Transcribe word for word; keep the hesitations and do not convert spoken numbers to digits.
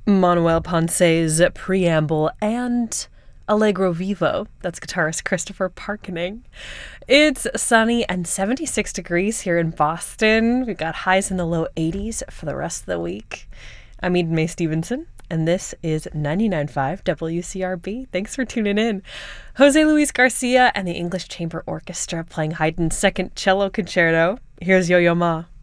Manuel Ponce's Preamble, and Allegro Vivo. That's guitarist Christopher Parkening. It's sunny and seventy-six degrees here in Boston. We've got highs in the low eighties for the rest of the week. I'm Eden Mae Stevenson, and this is ninety-nine point five W C R B. Thanks for tuning in. Jose Luis Garcia and the English Chamber Orchestra playing Haydn's Second Cello Concerto. Here's Yo-Yo Ma.